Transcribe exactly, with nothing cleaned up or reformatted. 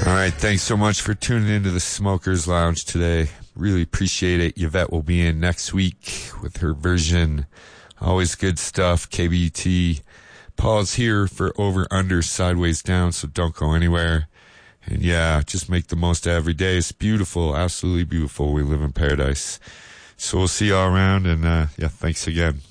right, thanks so much for tuning into the Smokers Lounge today. Really appreciate it. Yvette will be in next week with her version. Always good stuff. K B T. Paul's here for Over Under Sideways Down, so don't go anywhere. And yeah, just make the most of every day. It's beautiful, absolutely beautiful. We live in paradise. So we'll see you all around, and uh, yeah, thanks again.